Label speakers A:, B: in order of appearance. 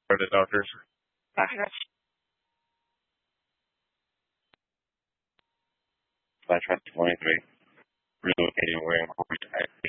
A: For the doctors. Slash 23. Relocating where I'm going.